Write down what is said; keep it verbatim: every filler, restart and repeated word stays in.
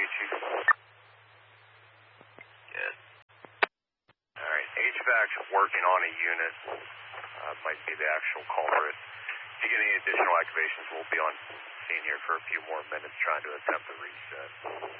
Chief. Good. All right, H V A C's working on a unit. Uh, might be the actual culprit. If you get any additional activations, we'll be on scene here for a few more minutes trying to attempt a reset.